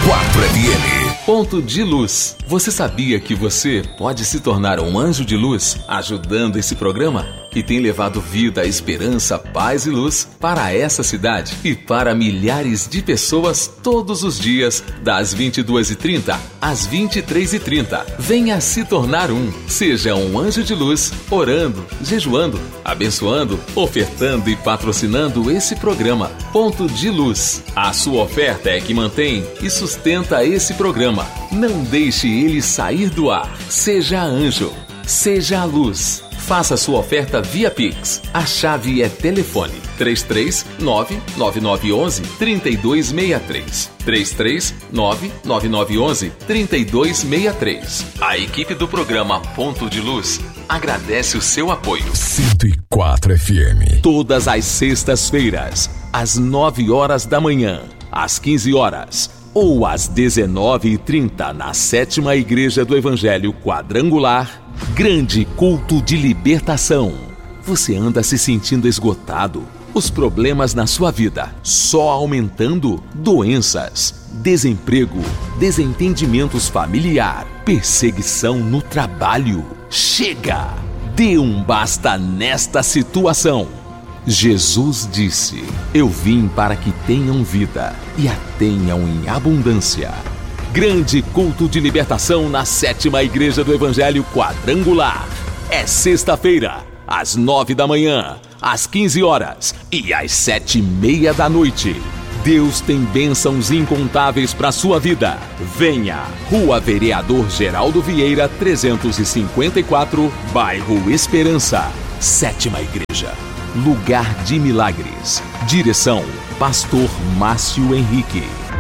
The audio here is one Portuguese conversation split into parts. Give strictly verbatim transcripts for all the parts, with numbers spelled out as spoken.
quatro F M. Ponto de Luz. Você sabia que você pode se tornar um anjo de luz ajudando esse programa? Que tem levado vida, esperança, paz e luz para essa cidade e para milhares de pessoas todos os dias, das vinte e duas e trinta às vinte e três e trinta. Venha se tornar um. Seja um anjo de luz, orando, jejuando, abençoando, ofertando e patrocinando esse programa. Ponto de Luz. A sua oferta é que mantém e sustenta esse programa. Não deixe ele sair do ar. Seja anjo. Seja a luz. Faça sua oferta via Pix. A chave é telefone três três nove nove nove um um três dois seis três. três três nove nove nove um um três dois seis três. A equipe do programa Ponto de Luz agradece o seu apoio. cento e quatro F M. Todas as sextas-feiras, às nove horas da manhã, às quinze horas ou às dezenove e trinta na sétima Igreja do Evangelho Quadrangular, grande culto de libertação. Você anda se sentindo esgotado? Os problemas na sua vida só aumentando? Doenças, desemprego, desentendimentos familiar, perseguição no trabalho. Chega! Dê um basta nesta situação. Jesus disse: eu vim para que tenham vida e a tenham em abundância. Grande culto de libertação na sétima Igreja do Evangelho Quadrangular. É sexta-feira, às nove da manhã, às quinze horas e às sete e meia da noite. Deus tem bênçãos incontáveis para sua vida. Venha! Rua Vereador Geraldo Vieira, trezentos e cinquenta e quatro, bairro Esperança. Sétima Igreja. Lugar de milagres. Direção: Pastor Márcio Henrique.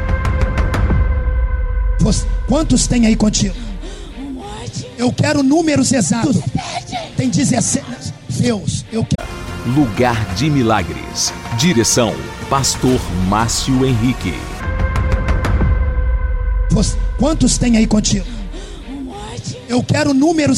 Quantos tem aí contigo? Eu quero números exatos. Tem dezessete. Deus, eu quero. Lugar de milagres. Direção: Pastor Márcio Henrique. Quantos tem aí contigo? Eu quero números